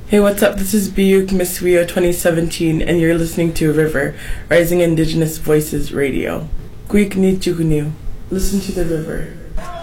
Hey, what's up? This is Biyuk Miss Rio 2017, and you're listening to River, Rising Indigenous Voices Radio. Quick ni chukunu. Listen to the river.